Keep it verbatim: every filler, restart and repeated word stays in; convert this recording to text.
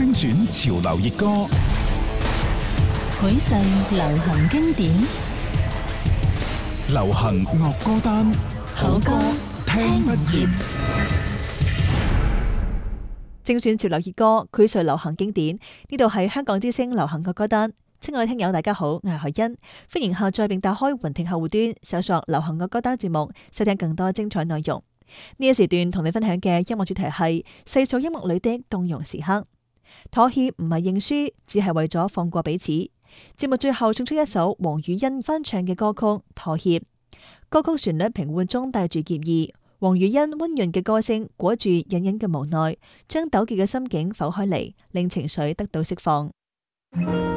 精選潮流熱歌， 許世流行經典， 流行樂歌單， 好歌聽不厭。 精選潮流熱歌，許世流行經典。呢度係香港之聲流行樂歌單。親愛聽友大家好，我係海欣，歡迎下載並打開雲聽客戶端，搜索流行樂歌單節目，收聽更多精彩內容。呢一時段同你分享嘅音樂主題係細數音樂裏的動容時刻。妥協唔係認輸，只係為咗放過彼此。節目最後送出一首黃宇欣翻唱嘅歌曲《妥協》。歌曲旋律平緩中帶住愜意，黃宇欣溫潤嘅歌聲裹住隱隱嘅無奈，將糾結嘅心境剖開嚟，令情緒得到釋放。